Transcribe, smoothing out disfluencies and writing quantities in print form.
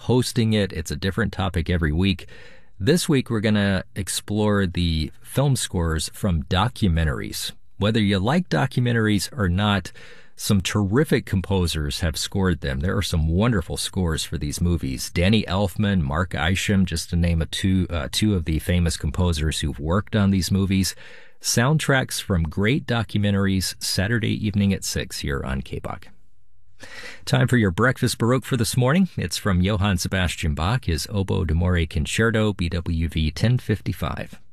hosting it. It's a different topic every week. This week, we're going to explore the film scores from documentaries. Whether you like documentaries or not, some terrific composers have scored them. There are some wonderful scores for these movies. Danny Elfman, Mark Isham, just to name two of the famous composers who've worked on these movies. Soundtracks from great documentaries, Saturday evening at 6 here on KBach. Time for your breakfast Baroque for this morning. It's from Johann Sebastian Bach, his Oboe d'Amore Concerto, BWV 1055.